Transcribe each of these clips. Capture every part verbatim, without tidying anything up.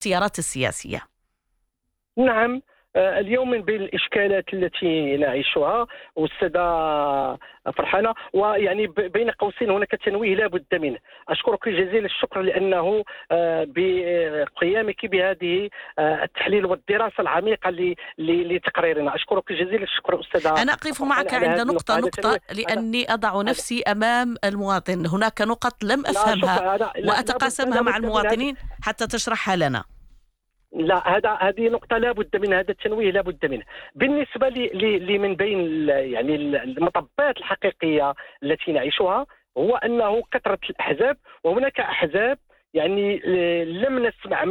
التيارات السياسية. نعم، اليوم من بين الإشكالات التي نعيشها والسادة فرحانة، ويعني بين قوسين هناك تنويه لا بد منه. أشكرك جزيل الشكر لأنه بقيامك بهذه التحليل والدراسة العميقة لتقريرنا. أشكرك جزيل الشكر أستاذة. أنا أقف معك عند نقطة نقطة لأني أضع نفسي أمام المواطن. هناك نقط لم أفهمها وأتقاسمها مع المواطنين حتى تشرحها لنا. لا، هذا هذه نقطة لا بد من هذا التنويه لا بد منه. بالنسبة لي من بين يعني المطبات الحقيقية التي نعيشها هو أنه كثرة الأحزاب، وهناك أحزاب يعني لم نسمع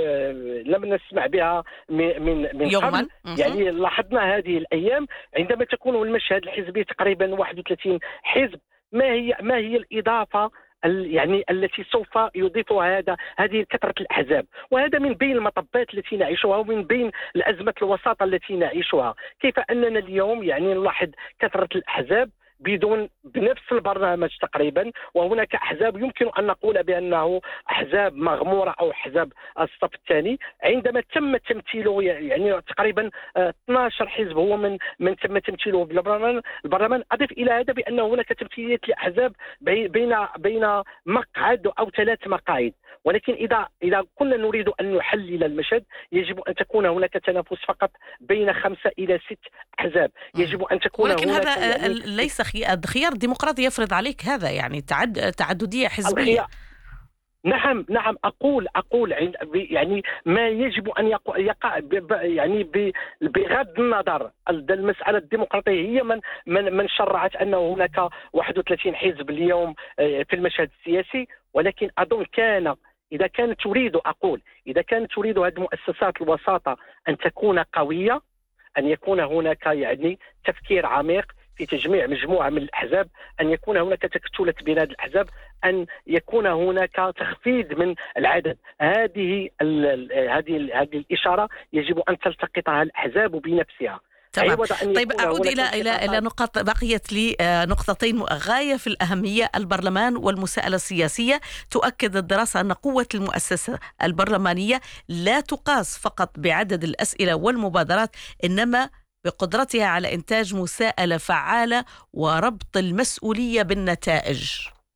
لم نسمع بها من من قبل. يعني لاحظنا هذه الأيام عندما تكون المشهد الحزبي تقريبا واحد وثلاثين حزب، ما هي ما هي الإضافة يعني التي سوف يضيفها هذا هذه كثرة الأحزاب؟ وهذا من بين المطبات التي نعيشها ومن بين الأزمة الوساطة التي نعيشها. كيف أننا اليوم يعني نلاحظ كثرة الأحزاب بدون بنفس البرنامج تقريبا، وهناك أحزاب يمكن أن نقول بأنه أحزاب مغمورة أو أحزاب الصف الثاني. عندما تم تمثيله يعني تقريبا اثني عشر حزب هو من من تم تمثيله بالبرلمان البرلمان. أضف إلى هذا بأن هناك تمثيليات لأحزاب بين بين مقعد أو ثلاث مقاعد. ولكن إذا إذا كنا نريد أن نحلل المشهد يجب أن تكون هناك تنافس فقط بين خمسة إلى ست أحزاب. يجب أن تكون ولكن هناك هذا يعني ليس الخيار الديمقراطي يفرض عليك هذا، يعني تعد تعددية حزبية. نعم نعم أقول أقول يعني ما يجب أن يقع يعني بغض النظر. المسألة الديمقراطية هي من من من شرعت أنه هناك واحد وثلاثين حزب اليوم في المشهد السياسي. ولكن أظن كان إذا كانت تريد أقول إذا كانت تريد هذه المؤسسات الوساطة أن تكون قوية، أن يكون هناك يعني تفكير عميق في تجميع مجموعة من الأحزاب، أن يكون هناك تكتلة بين هذه الأحزاب، أن يكون هناك تخفيض من العدد. هذه هذه هذه الإشارة يجب أن تلتقطها الأحزاب بنفسها. تمام. طيب أعود إلى إلى إلى نقاط بقيت لي نقطتين غاية في الأهمية. البرلمان والمساءلة السياسية. تؤكد الدراسة أن قوة المؤسسة البرلمانية لا تقاس فقط بعدد الأسئلة والمبادرات، إنما بقدرتها على إنتاج مساءلة فعالة وربط المسؤولية بالنتائج.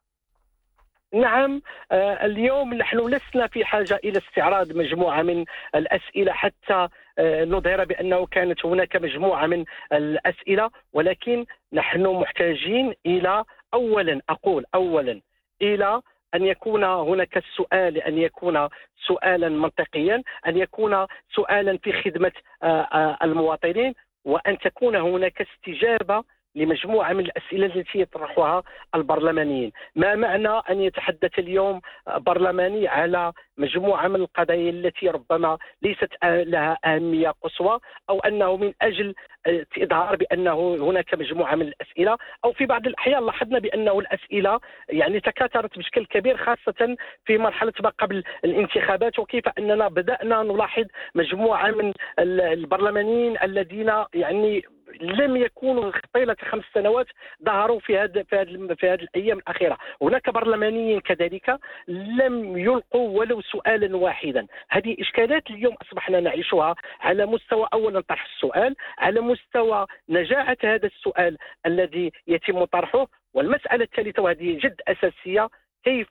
نعم، آه اليوم نحن لسنا في حاجة إلى استعراض مجموعة من الأسئلة حتى آه نظهر بأنه كانت هناك مجموعة من الأسئلة، ولكن نحن محتاجين إلى أولا أقول أولا إلى أن يكون هناك السؤال، أن يكون سؤالا منطقيا، أن يكون سؤالا في خدمة آه آه المواطنين، وأن تكون هناك استجابة لمجموعة من الأسئلة التي يطرحها البرلمانيين. ما معنى أن يتحدث اليوم برلماني على مجموعة من القضايا التي ربما ليست لها أهمية قصوى، أو أنه من أجل إظهار بأنه هناك مجموعة من الأسئلة، أو في بعض الأحيان لاحظنا بأنه الأسئلة يعني تكاثرت بشكل كبير خاصة في مرحلة ما قبل الانتخابات، وكيف أننا بدأنا نلاحظ مجموعة من البرلمانيين الذين يعني لم يكونوا طيلة خمس سنوات ظهروا في هذا في هذه في هذه الايام الاخيره. هناك برلمانيين كذلك لم يلقوا ولو سؤالا واحدا. هذه اشكالات اليوم اصبحنا نعيشها على مستوى اولا طرح السؤال، على مستوى نجاعه هذا السؤال الذي يتم طرحه، والمساله الثالثه وهذه جد اساسيه، كيف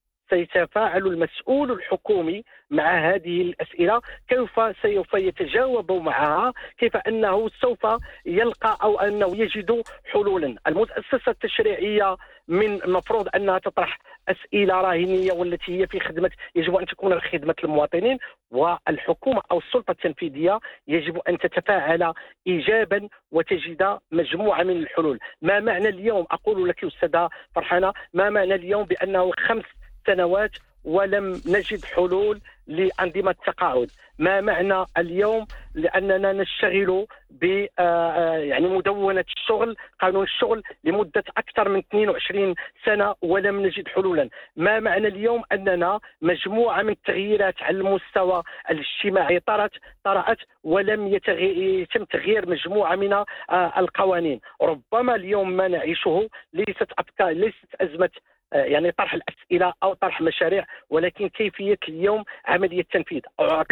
سيتفاعل المسؤول الحكومي مع هذه الأسئلة، كيف سوف يتجاوب معها، كيف أنه سوف يلقى أو أنه يجد حلولا. المؤسسة التشريعية من المفروض أنها تطرح أسئلة راهنية والتي هي في خدمة يجب أن تكون في خدمة المواطنين، والحكومة أو السلطة التنفيذية يجب أن تتفاعل إيجابا وتجد مجموعة من الحلول. ما معنى اليوم أقول لك أستاذة فرحانة، ما معنى اليوم بأنه خمس سنوات ولم نجد حلول لأنظمة التقاعد؟ ما معنى اليوم لأننا نشتغل ب يعني مدونة الشغل، قانون الشغل لمدة أكثر من اثنين وعشرين سنة ولم نجد حلولا؟ ما معنى اليوم أننا مجموعة من التغييرات على المستوى الاجتماعي طرأت طرأت ولم يتم تغيير مجموعة من القوانين؟ ربما اليوم ما نعيشه ليست أفكار ليست أزمة يعني طرح الأسئلة أو طرح مشاريع، ولكن كيفية اليوم عملية تنفيذ.